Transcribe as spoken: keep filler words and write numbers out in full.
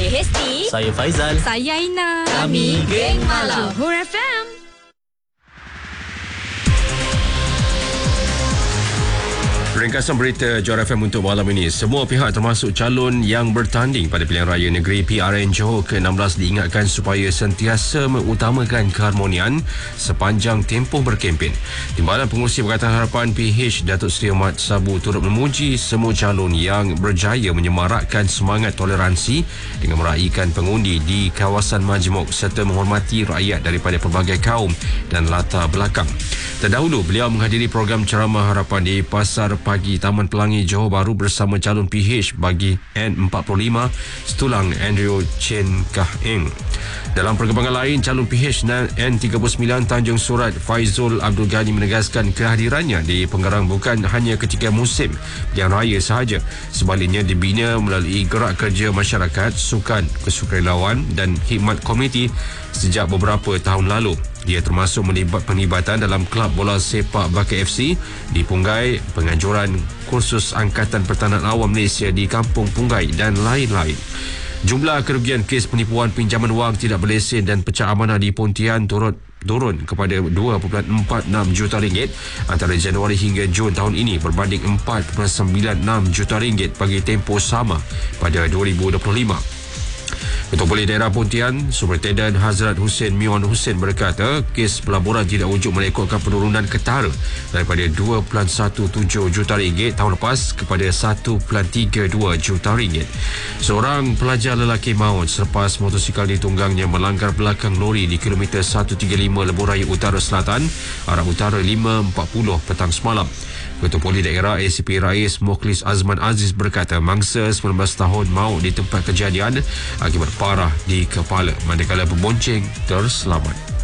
Saya Hesti. Saya Faizal. Saya Aina. Kami Geng Malam. Johor F M. Ringkasan berita Johor F M untuk malam ini. Semua pihak termasuk calon yang bertanding pada pilihan raya negeri P R N Johor ke enam belas diingatkan supaya sentiasa mengutamakan keharmonian sepanjang tempoh berkempen. Timbalan Pengurusi Pakatan Harapan P H Datuk Seri Ahmad Sabu turut memuji semua calon yang berjaya menyemarakkan semangat toleransi dengan meraihkan pengundi di kawasan majmuk serta menghormati rakyat daripada pelbagai kaum dan latar belakang. Terdahulu, beliau menghadiri program ceramah harapan di Pasar Pagi Taman Pelangi Johor Bahru bersama calon P H bagi N empat puluh lima Setulang Andrew Chen Kah Eng. Dalam perkembangan lain, calon P H N tiga puluh sembilan Tanjung Surat Faizul Abdul Ghani menegaskan kehadirannya di Pengarang bukan hanya ketika musim pilihan raya sahaja. Sebaliknya, dibina melalui gerak kerja masyarakat, sukan, kesukarelawan dan khidmat komuniti sejak beberapa tahun lalu. Dia termasuk melibat penglibatan dalam Kelab Bola Sepak Baka F C di Punggai, penganjuran kursus Angkatan Pertahanan Awam Malaysia di Kampung Punggai dan lain-lain. Jumlah kerugian kes penipuan pinjaman wang tidak berlesen dan pecah amanah di Pontian turut turun kepada dua perpuluhan empat enam juta ringgit antara Januari hingga Jun tahun ini berbanding empat perpuluhan sembilan enam juta ringgit bagi tempoh sama pada dua ribu dua puluh lima. Ketua Polis Daerah Pontian, Superintendent Hazrat Hussein Mion Hussein berkata, kes pelaburan tidak wujud merekodkan penurunan ketara daripada dua perpuluhan tujuh belas juta ringgit tahun lepas kepada satu perpuluhan tiga dua juta ringgit. Seorang pelajar lelaki maut selepas motosikal ditunggangnya melanggar belakang lori di kilometer seratus tiga puluh lima Lebuh Raya Utara Selatan, arah utara lima empat puluh petang semalam. Ketua Polis Daerah A C P Rais Mukhlis Azman Aziz berkata mangsa sembilan belas tahun maut di tempat kejadian akibat parah di kepala, manakala pembonceng terselamat.